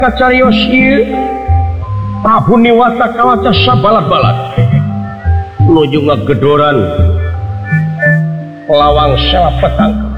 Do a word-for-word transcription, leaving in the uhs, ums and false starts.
Kacarios ieu Prabu Niwata kawaca sabalat-balat nuju ngagedoran lawang sela petang